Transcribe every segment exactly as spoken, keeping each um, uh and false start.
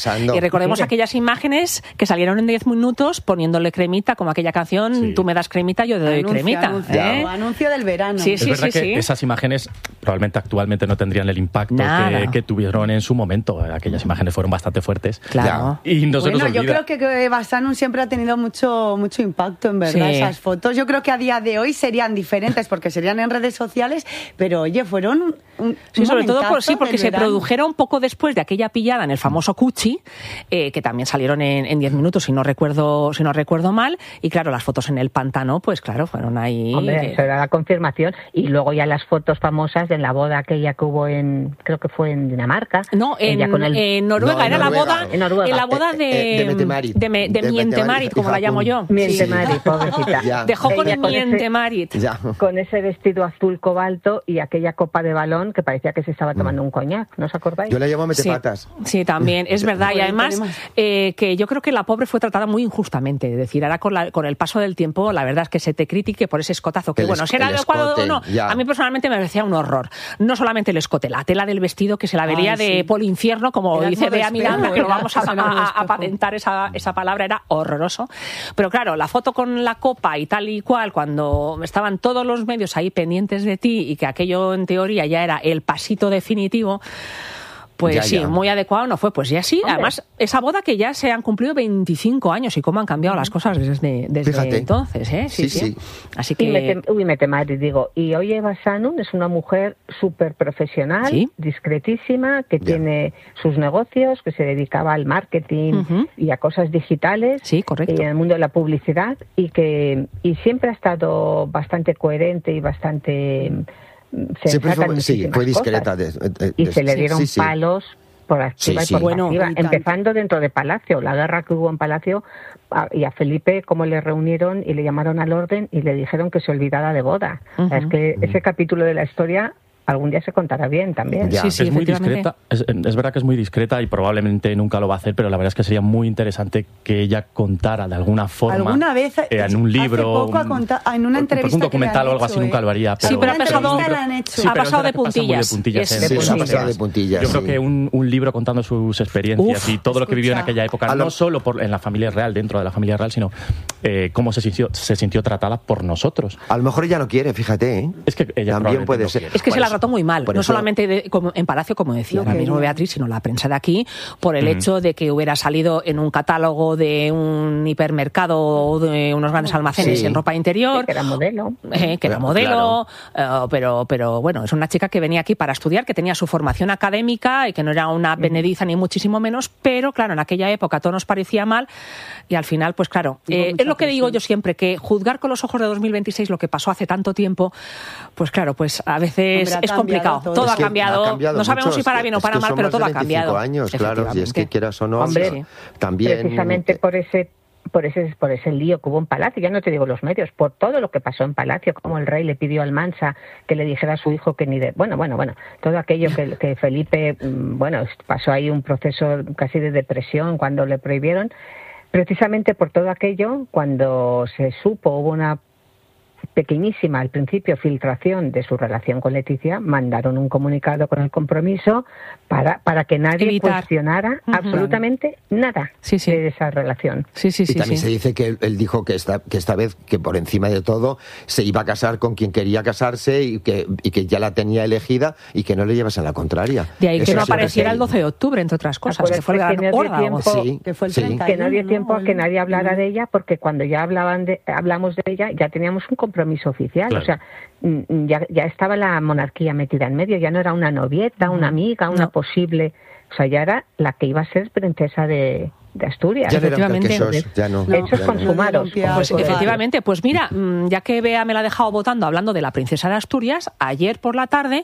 Pasando. Y recordemos Mira. aquellas imágenes que salieron en diez minutos poniéndole cremita, como aquella canción, Sí. tú me das cremita, yo te doy Anuncio, cremita. anuncio, ¿eh? anuncio del verano. Sí, Es sí, verdad sí, que sí. esas imágenes probablemente actualmente no tendrían el impacto Nada. que, que tuvieron en su momento. Aquellas imágenes fueron bastante fuertes. Claro. Y no se Bueno, nos yo olvida. creo que, que Basanum siempre ha tenido mucho mucho impacto, en verdad, Sí. esas fotos. Yo creo que a día de hoy serían diferentes porque serían en redes sociales, pero oye, fueron un, un Sí, sobre todo por, momentazo sí, porque del se verano. produjeron un poco después de aquella pillada en el famoso Cuchi, eh, que también salieron en, en diez minutos, si no recuerdo si no recuerdo mal, y claro, las fotos en el pantano, pues claro, fueron ahí... Hombre, eso era la confirmación. Y luego ya las fotos famosas de la boda aquella que hubo en, creo que fue en Dinamarca. No, en, Ella con el- en Noruega, No, en era Noruega. la boda, En Noruega. en la boda de, Eh, eh, de Mette-Marit. de, me- de De Miente Mette-Marit, Marit, como la hija, llamo pum. yo. Miente Sí. Mari, pobrecita. Ya. Dejó con Ella el con ese- Miente Marit. Ya. Con ese vestido azul cobalto y aquella copa de balón que parecía que se estaba tomando un coñac, ¿no os acordáis? Yo le llamo Sí, metepatas. sí, también, es verdad. Y Bueno, además, tenemos- eh, que yo creo que la pobre fue tratada muy injustamente. Es decir, ahora con, la- con el paso del tiempo, la verdad es que se te critique por ese escotazo. Que El bueno, es- si era el adecuado escote, o no, ya. a mí personalmente me parecía un horror. No solamente el escote, la tela del vestido que se la vería Ay, de sí. polinfierno, como Era dice como de Bea espejo, Miranda, que lo era- vamos a, era como de a- a espejo. patentar esa, esa palabra, era horroroso. Pero claro, la foto con la copa y tal y cual, cuando estaban todos los medios ahí pendientes de ti y que aquello en teoría ya era el pasito definitivo, pues Ya, sí, ya. muy adecuado no fue. Pues ya sí, Hombre. además, esa boda que ya se han cumplido veinticinco años y cómo han cambiado las cosas desde, desde Fíjate. entonces, ¿eh? Sí, Sí, sí. sí. Así Y que... Mette, uy, Mette Marit, digo. Y oye, Eva Sanum es una mujer súper profesional, Sí. discretísima, que Ya. tiene sus negocios, que se dedicaba al marketing Ujú. y a cosas digitales. Sí, correcto. Y en el mundo de la publicidad. Y que y siempre ha estado bastante coherente y bastante mm, Siempre sensata fue, en sí, muchísimas fue discreta. cosas. De, de- Y de- se le sí, dieron sí, sí. palos por activa Sí, sí. y por Bueno, pasiva, y tanto. empezando dentro de Palacio. La guerra que hubo en Palacio, a- y a Felipe cómo le reunieron y le llamaron al orden y le dijeron que se olvidara de boda. O sea, Ujú. es que ese capítulo de la historia algún día se contará bien también. Ya. Sí, sí, es muy efectivamente. discreta, es, es verdad que es muy discreta y probablemente nunca lo va a hacer, pero la verdad es que sería muy interesante que ella contara de alguna forma Alguna vez, eh, en un hace libro, poco ha conta- en una un- entrevista un que le documental han o algo hecho, así, nunca ¿eh? lo haría. Sí, pero ha Una pasado, entrevista le han hecho. Sí, ha pero es pasado verdad de que pasa muy puntillas. de puntillas Es- en- Sí, en se ha esos pasado de temas. puntillas. Yo creo sí. que un, un libro contando sus experiencias Uf, y todo lo que vivió en escucha. aquella época, A lo- no solo por, en la familia real, dentro de la familia real, sino eh, cómo se sintió, se sintió tratada por nosotros. A lo mejor ella no quiere, fíjate, ¿eh? Es que ella También probablemente puede no ser. quiere. Es que Por se la eso- trató muy mal, por no eso- solamente de- como en Palacio, como decía Lo ahora mismo quería. Beatriz, sino la prensa de aquí, por el hecho de que hubiera salido en un catálogo de un hipermercado o de unos grandes almacenes Sí. en ropa interior. Que era modelo. eh, que era Claro, modelo, eh, pero, pero bueno, es una chica que venía aquí para estudiar, que tenía su formación académica y que no era una benediza ni muchísimo menos, pero claro, en aquella época todo nos parecía mal y al final, pues claro, Tuvo eh, mucha es lo que digo presión. yo siempre, que juzgar con los ojos de dos mil veintiséis lo que pasó hace tanto tiempo, pues claro, pues a veces Hombre, ha es cambiado complicado. todo. Todo Es ha que cambiado, Ha cambiado no sabemos mucho, si para es bien o que para son mal, pero más de todo ha veinticinco cambiado. años, claro, y es que Efectivamente. quieras o no, Hombre, sí, también... Precisamente por ese por ese por ese lío que hubo en Palacio, ya no te digo los medios, por todo lo que pasó en Palacio, como el rey le pidió al Mansa que le dijera a su hijo que ni de... Bueno, bueno, bueno, todo aquello que, que Felipe, mm, bueno, pasó ahí un proceso casi de depresión cuando le prohibieron. Precisamente por todo aquello, cuando se supo, hubo una pequeñísima al principio filtración de su relación con Leticia, mandaron un comunicado con el compromiso para, para que nadie Evitar. cuestionara Ujú. absolutamente nada Sí, sí. de esa relación. Sí, sí, Y sí. también sí. se dice que él, él dijo que esta, que esta vez, que por encima de todo, se iba a casar con quien quería casarse y que, y que ya la tenía elegida y que no le llevas a la contraria. De ahí que Eso no siempre apareciera se- el doce de octubre, entre otras cosas, Acuérdate que fue el que gran no dio órdago. tiempo- Sí, Que fue el sí. treinta Que no dio ¿no? tiempo a que El- nadie hablara de ella, porque cuando ya hablaban de, hablamos de ella ya teníamos un compromiso oficial. Claro. O sea, mm, ya, ya estaba la monarquía metida en medio, ya no era una novieta, una amiga, una No. posible... O sea, ya era la que iba a ser princesa de, de Asturias. Ya no eran Efectivamente. carquesos, ya no. No, Hechos ya no. consumados. No dieron Pues pie a- efectivamente, pues mira, mm, ya que Bea me la ha dejado votando hablando de la princesa de Asturias, ayer por la tarde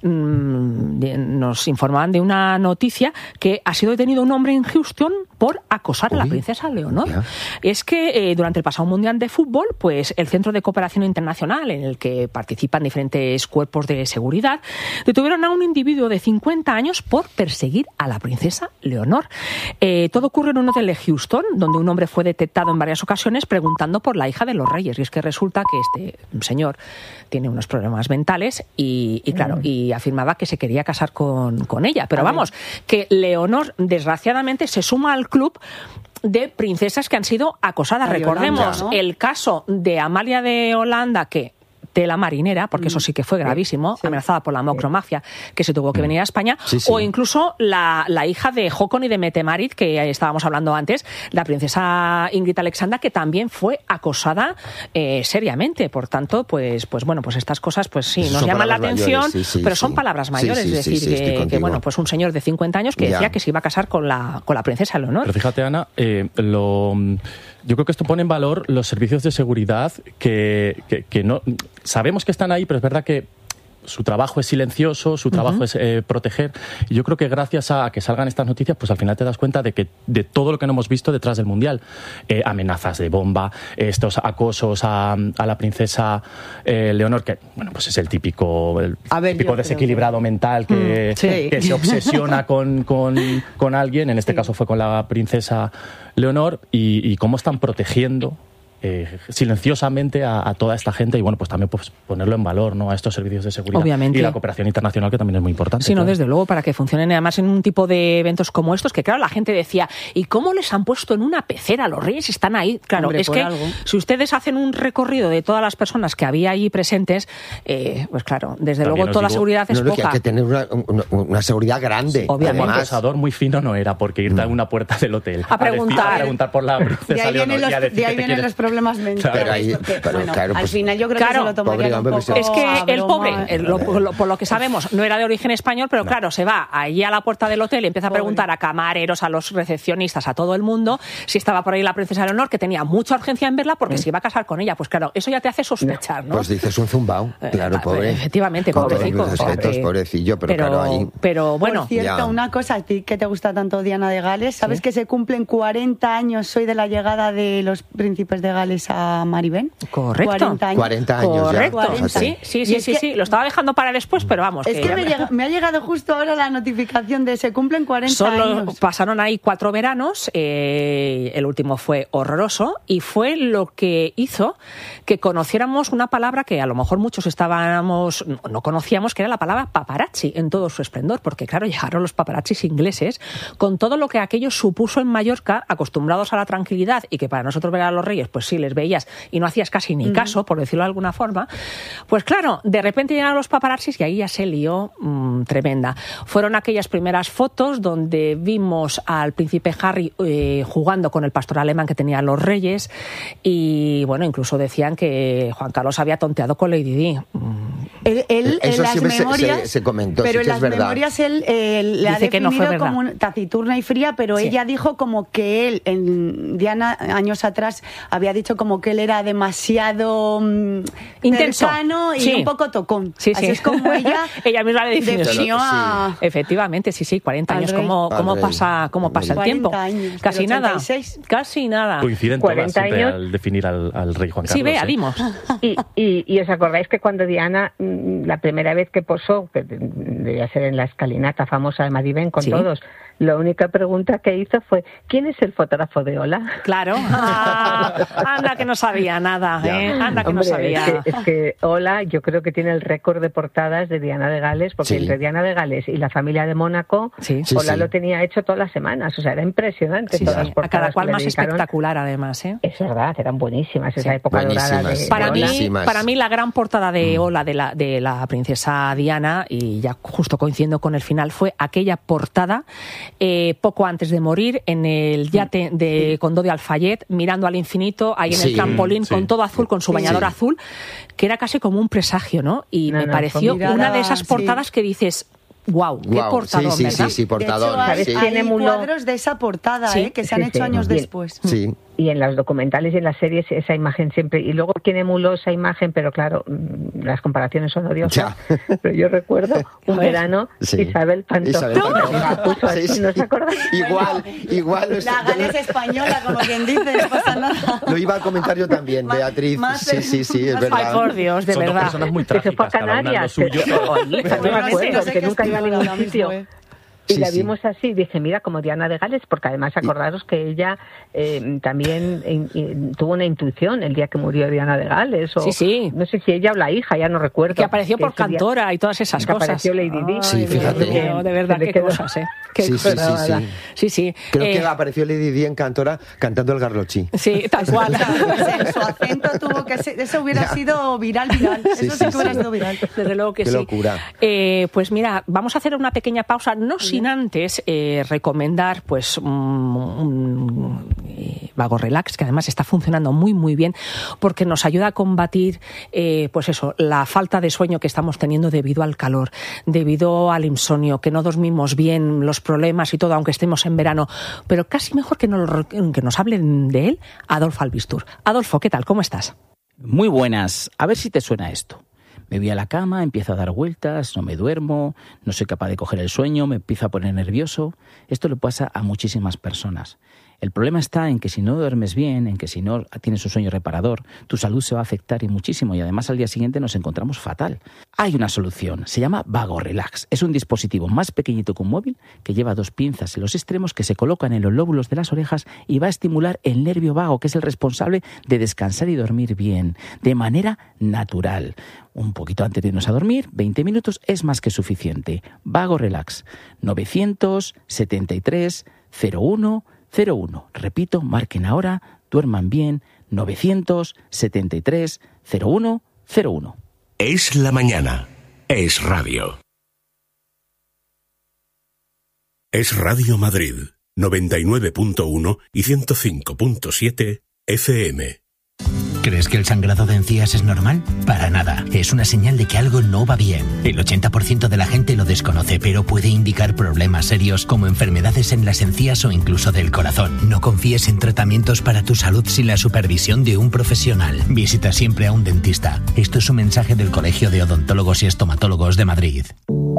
mmm, de- nos informaban de una noticia que ha sido detenido un hombre en Houston por acosar a la Uy. princesa Leonor. Ya. Es que eh, durante el pasado Mundial de Fútbol, pues el Centro de Cooperación Internacional, en el que participan diferentes cuerpos de seguridad, detuvieron a un individuo de cincuenta años por perseguir a la princesa Leonor. Eh, todo ocurrió en un hotel de Houston, donde un hombre fue detectado en varias ocasiones preguntando por la hija de los reyes. Y es que resulta que este señor tiene unos problemas mentales y, y claro, mm. y afirmaba que se quería casar con, con ella. Pero vamos, que Leonor, desgraciadamente, se suma al club de princesas que han sido acosadas. Ay, Recordemos Holanda, ¿no? el caso de Amalia de Holanda, que de la marinera, porque eso sí que fue gravísimo, sí. amenazada por la macromafia, que se tuvo que venir a España, sí, sí. o incluso la, la hija de Håkon y de Mette-Marit, que estábamos hablando antes, la princesa Ingrid Alexandra, que también fue acosada eh, seriamente. Por tanto, pues, pues bueno, pues estas cosas, pues sí, nos son llaman la atención, mayores, sí, sí, pero son sí. palabras mayores, sí, sí, es decir, sí, sí, que, que bueno, pues un señor de cincuenta años que ya. decía que se iba a casar con la, con la princesa Leonor. Pero fíjate, Ana, eh, lo... yo creo que esto pone en valor los servicios de seguridad que, que, que no sabemos que están ahí, pero es verdad que su trabajo es silencioso, su trabajo uh-huh. es eh, proteger. Y yo creo que gracias a que salgan estas noticias, pues al final te das cuenta de que de todo lo que no hemos visto detrás del Mundial. Eh, amenazas de bomba, estos acosos a, a la princesa eh, Leonor, que bueno, pues es el típico, el ver, típico desequilibrado mental que, mm, sí. que se obsesiona con, con, con alguien. En este sí. caso fue con la princesa Leonor. Y, y cómo están protegiendo Eh, silenciosamente a, a toda esta gente y bueno, pues también pues, ponerlo en valor, ¿no?, a estos servicios de seguridad. Obviamente. Y la cooperación internacional, que también es muy importante. Sí, no, claro. desde luego, para que funcionen además en un tipo de eventos como estos, que claro, la gente decía, ¿y cómo les han puesto en una pecera? Los reyes están ahí. Claro, Hombre, es que algo. si ustedes hacen un recorrido de todas las personas que había ahí presentes, eh, pues claro, desde también luego toda digo, la seguridad es no, poca. Que hay que tener una, una, una seguridad grande. Sí, obviamente. Un acosador muy fino no era, porque irte a una puerta del hotel a preguntar, a, decir, a preguntar por la princesa Leonor los, y a decir de ahí que vienen quieres... los problemas mentales. Pero ahí, porque, pero bueno, claro, pues, al final yo creo claro, que se lo tomaría un poco. Es que el broma. pobre, el, lo, lo, por lo que sabemos, no era de origen español, pero no. claro, se va allí a la puerta del hotel y empieza a preguntar a camareros, a los recepcionistas, a todo el mundo, si estaba por ahí la princesa Leonor, que tenía mucha urgencia en verla porque mm. se iba a casar con ella. Pues claro, eso ya te hace sospechar, ¿no? Pues dices un zumbao, claro, pobre. Efectivamente, pobrecito. Pobre. Pobrecillo, pero, pero claro, ahí... Pero bueno... Por cierto, ya. una cosa, a ti que te gusta tanto Diana de Gales, ¿sabes ¿Sí? que se cumplen cuarenta años hoy de la llegada de los príncipes de Gales a Maribén? Correcto. cuarenta años. cuarenta años Correcto. ya. cuarenta. Sí, sí, sí, sí, que, sí, lo estaba dejando para después, pero vamos. Es que, que me, llega, me ha llegado justo ahora la notificación de se cumplen cuarenta Solo años. Pasaron ahí cuatro veranos, eh, el último fue horroroso y fue lo que hizo que conociéramos una palabra que a lo mejor muchos estábamos, no conocíamos, que era la palabra paparazzi en todo su esplendor, porque claro, llegaron los paparazzis ingleses con todo lo que aquello supuso en Mallorca, acostumbrados a la tranquilidad y que para nosotros ver a los reyes, pues sí, les veías y no hacías casi ni caso, por decirlo de alguna forma. Pues claro, de repente llegaron los paparazzis y ahí ya se lió mmm, tremenda. Fueron aquellas primeras fotos donde vimos al príncipe Harry eh, jugando con el pastor alemán que tenían los reyes y bueno, incluso decían que Juan Carlos había tonteado con Lady Di. Él, él Eso en las siempre memorias, se, se, se comentó, pero sí en que las es verdad. memorias él eh, le ha definido no fue como un, taciturna y fría, pero sí. ella dijo como que él, en Diana, años atrás, había dicho como que él era demasiado um, intenso cercano y sí. un poco tocón. Sí, Así sí. es como ella ella misma le definió a... sí. Efectivamente, sí, sí, cuarenta años. ¿Cómo, cómo pasa, cómo pasa el tiempo? Años, casi nada. Casi nada. Coinciden todas siempre al definir al, al rey Juan Carlos. Sí, vea, ¿eh? dimos. Y, y, y os acordáis que cuando Diana, la primera vez que posó, que debía ser en la escalinata famosa de Maribén con ¿Sí? todos, la única pregunta que hizo fue ¿quién es el fotógrafo de Ola? Claro. Ah, anda que no sabía nada, ¿eh? Anda que Hombre, no sabía. Es que, es que Ola yo creo que tiene el récord de portadas de Diana de Gales, porque sí. entre Diana de Gales y la familia de Mónaco, sí. Ola sí, lo tenía hecho todas las semanas. O sea, era impresionante. Sí, todas sí. las portadas a cada cual más espectacular, además, ¿eh? Es verdad, eran buenísimas. Sí. Esa época dorada de, para de mí, Ola. para mí la gran portada de Ola, de la, de la princesa Diana, y ya justo coincidiendo con el final, fue aquella portada eh, poco antes de morir en el yate de Condó de Alfayet, mirando al infinito, ahí en sí, el trampolín, sí. con todo azul, con su bañador sí. azul, que era casi como un presagio, ¿no? Y no, me no, pareció mirada, una de esas portadas sí. que dices... Wow, qué wow. portador, sí, sí, ¿verdad? Sí, sí, portador. De hecho, hay, sí. hay cuadros de esa portada, sí, ¿eh? que se han sí, hecho sí. años Bien. después. Sí. Y en los documentales y en las series esa imagen siempre... Y luego quien emuló esa imagen, pero claro, las comparaciones son odiosas. Ya. Pero yo recuerdo un verano, sí. Isabel Pantoja. Isabel Pantoja. Puso así, sí, ¿no se acuerdan? Igual, igual. La Gales española, como quien dice, no pasa nada. Lo iba a comentar yo también, más, Beatriz. Más sí, sí, sí, es verdad. Ay, por Dios, de son verdad. Son dos personas muy trágicas, que se fue a Canarias. cada una lo suyo. No me acuerdo, que nunca iba a ningún sitio. Y Sí, la sí. vimos así, dije, mira, como Diana de Gales, porque además acordaros que ella eh, también in, in, tuvo una intuición el día que murió Diana de Gales, o Sí, sí. no sé si ella o la hija, ya no recuerdo. Que apareció por ese día- Cantora y todas esas que cosas. apareció Lady Di. Sí, Ay, fíjate. Dios mío, de verdad, Se le qué quedó- cosas, ¿eh? Qué Sí, sí, sí, cosas. sí. Sí, sí. Creo Eh, que apareció Lady Di en Cantora cantando el Garlochi. Sí, tal cual. Pues, su acento tuvo que ser, eso hubiera sido viral, viral. Sí, Eso sí, sí, que hubiera sí. sido viral. Desde luego que Qué sí. locura. Eh, pues mira, vamos a hacer una pequeña pausa, no sin antes eh, recomendar pues un, un eh, Vago Relax, que además está funcionando muy muy bien, porque nos ayuda a combatir eh, pues eso, la falta de sueño que estamos teniendo debido al calor, debido al insomnio, que no dormimos bien, los problemas y todo, aunque estemos en verano. Pero casi mejor que nos, que nos hablen de él Adolfo Albistur. Adolfo, ¿qué tal? ¿Cómo estás? Muy buenas. A ver si te suena esto. Me voy a la cama, empiezo a dar vueltas, no me duermo, no soy capaz de coger el sueño, me empiezo a poner nervioso. Esto le pasa a muchísimas personas. El problema está en que si no duermes bien, en que si no tienes un sueño reparador, tu salud se va a afectar y muchísimo, y además al día siguiente nos encontramos fatal. Hay una solución, se llama Vago Relax. Es un dispositivo más pequeñito que un móvil que lleva dos pinzas en los extremos que se colocan en los lóbulos de las orejas y va a estimular el nervio vago, que es el responsable de descansar y dormir bien, de manera natural. Un poquito antes de irnos a dormir, veinte minutos es más que suficiente. Vago Relax, novecientos setenta y tres cero uno cero uno. Repito, marquen ahora, duerman bien, novecientos setenta y tres cero uno cero uno. Es la mañana. Es radio. Es Radio Madrid, noventa y nueve punto uno y ciento cinco punto siete F M. ¿Crees que el sangrado de encías es normal? Para nada. Es una señal de que algo no va bien. El ochenta por ciento de la gente lo desconoce, pero puede indicar problemas serios como enfermedades en las encías o incluso del corazón. No confíes en tratamientos para tu salud sin la supervisión de un profesional. Visita siempre a un dentista. Esto es un mensaje del Colegio de Odontólogos y Estomatólogos de Madrid.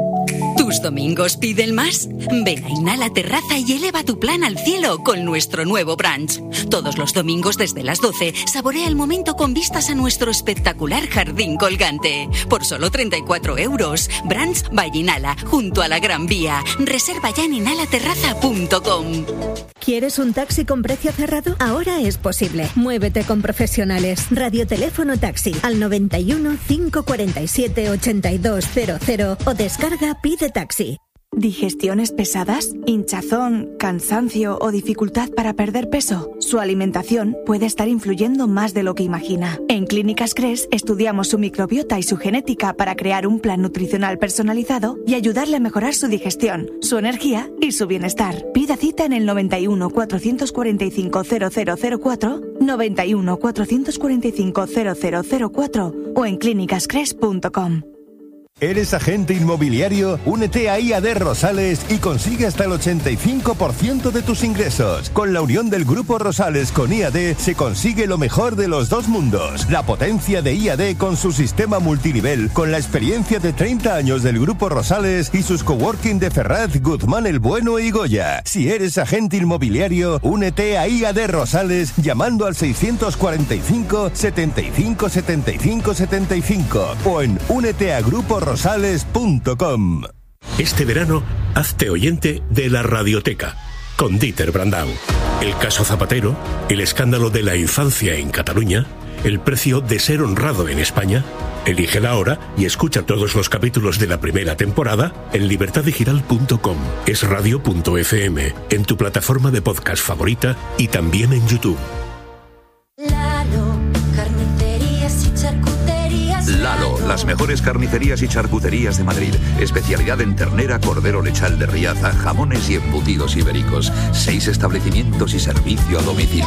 ¿Tus domingos piden más? Ven a Inhala Terraza y eleva tu plan al cielo con nuestro nuevo brunch. Todos los domingos desde las doce, saborea el momento con vistas a nuestro espectacular jardín colgante. Por solo treinta y cuatro euros. Brunch by Inhala, junto a la Gran Vía. Reserva ya en inhala terraza punto com. ¿Quieres un taxi con precio cerrado? Ahora es posible. Muévete con profesionales. Radioteléfono taxi al noventa y uno, cinco cuarenta y siete, ochenta y dos cero cero o descarga Pide Taxi. ¿Digestiones pesadas? ¿Hinchazón, cansancio o dificultad para perder peso? Su alimentación puede estar influyendo más de lo que imagina. En Clínicas Cres estudiamos su microbiota y su genética para crear un plan nutricional personalizado y ayudarle a mejorar su digestión, su energía y su bienestar. Pida cita en el noventa y uno, cuatrocientos cuarenta y cinco, cero cero cero cuatro, noventa y uno, cuatrocientos cuarenta y cinco, cero cero cero cuatro o en clínicas cres punto com. ¿Eres agente inmobiliario? Únete a I A D Rosales y consigue hasta el ochenta y cinco por ciento de tus ingresos. Con la unión del Grupo Rosales con I A D se consigue lo mejor de los dos mundos. La potencia de I A D con su sistema multinivel, con la experiencia de treinta años del Grupo Rosales y sus coworking de Ferraz, Guzmán el Bueno y Goya. Si eres agente inmobiliario, únete a I A D Rosales llamando al seiscientos cuarenta y cinco, setenta y cinco, setenta y cinco, setenta y cinco o en únete a grupo rosales punto com. Este verano, hazte oyente de la Radioteca, con Dieter Brandau. El caso Zapatero, el escándalo de la infancia en Cataluña, el precio de ser honrado en España. Elige la hora y escucha todos los capítulos de la primera temporada en libertad digital punto com, es radio punto f m, en tu plataforma de podcast favorita y también en YouTube. Lalo, las mejores carnicerías y charcuterías de Madrid. Especialidad en ternera, cordero lechal de Riaza, jamones y embutidos ibéricos. Seis establecimientos y servicio a domicilio.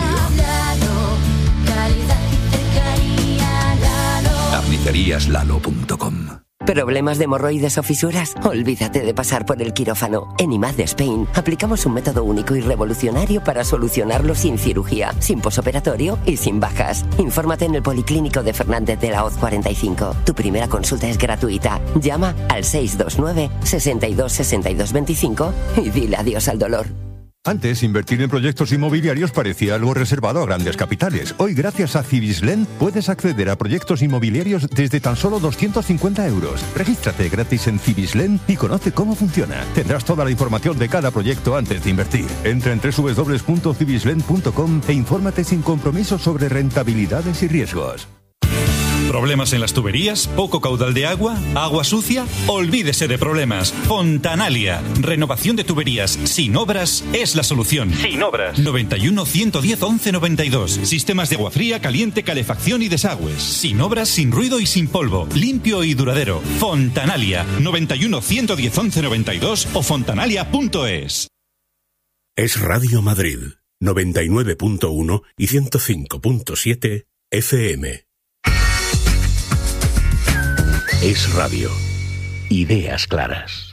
carnicerías lalo punto com. ¿Problemas de hemorroides o fisuras? Olvídate de pasar por el quirófano. En I M A D Spain aplicamos un método único y revolucionario para solucionarlo sin cirugía, sin posoperatorio y sin bajas. Infórmate en el Policlínico de Fernández de la Hoz cuarenta y cinco. Tu primera consulta es gratuita. Llama al seis dos nueve, sesenta y dos, sesenta y dos veinticinco y dile adiós al dolor. Antes, invertir en proyectos inmobiliarios parecía algo reservado a grandes capitales. Hoy, gracias a Cibislen, puedes acceder a proyectos inmobiliarios desde tan solo doscientos cincuenta euros. Regístrate gratis en Cibislen y conoce cómo funciona. Tendrás toda la información de cada proyecto antes de invertir. Entra en doble u doble u doble u punto cibislen punto com e infórmate sin compromiso sobre rentabilidades y riesgos. ¿Problemas en las tuberías? ¿Poco caudal de agua? ¿Agua sucia? Olvídese de problemas. Fontanalia. Renovación de tuberías sin obras es la solución. Sin obras. noventa y uno, ciento diez, once noventa y dos. Sistemas de agua fría, caliente, calefacción y desagües. Sin obras, sin ruido y sin polvo. Limpio y duradero. Fontanalia. noventa y uno, ciento diez, once noventa y dos o fontanalia punto es. Es Radio Madrid. noventa y nueve punto uno y ciento cinco punto siete F M. Es radio. Ideas claras.